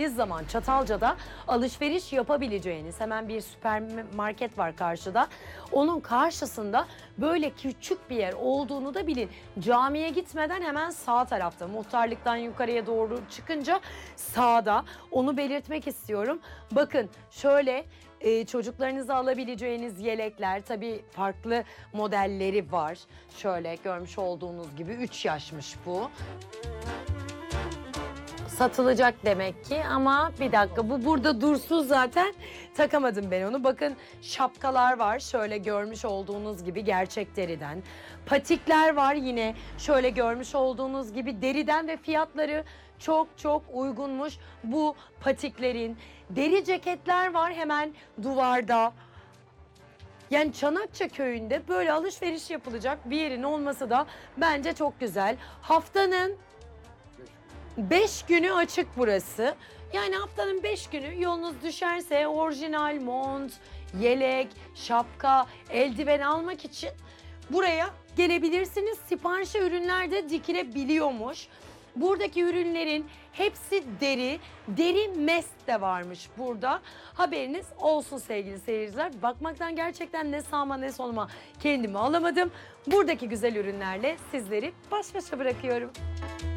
geldiğiniz zaman Çatalca'da alışveriş yapabileceğiniz hemen bir süpermarket var karşıda. Onun karşısında böyle küçük bir yer olduğunu da bilin. Camiye gitmeden hemen sağ tarafta, muhtarlıktan yukarıya doğru çıkınca sağda, onu belirtmek istiyorum. Bakın şöyle çocuklarınızı alabileceğiniz yelekler, tabii farklı modelleri var. Şöyle görmüş olduğunuz gibi 3 yaşmış bu. Satılacak demek ki ama bir dakika, bu burada dursun zaten, takamadım ben onu. Bakın şapkalar var şöyle görmüş olduğunuz gibi gerçek deriden. Patikler var yine şöyle görmüş olduğunuz gibi deriden ve fiyatları çok çok uygunmuş bu patiklerin. Deri ceketler var hemen duvarda. Yani Çanakça köyünde böyle alışveriş yapılacak bir yerin olması da bence çok güzel. Haftanın 5 günü açık burası. Yani haftanın 5 günü yolunuz düşerse orijinal mont, yelek, şapka, eldiven almak için buraya gelebilirsiniz. Siparişe ürünler de dikilebiliyormuş. Buradaki ürünlerin hepsi deri, deri mest de varmış burada. Haberiniz olsun sevgili seyirciler. Bakmaktan gerçekten ne sağıma ne soluma kendimi alamadım. Buradaki güzel ürünlerle sizleri baş başa bırakıyorum.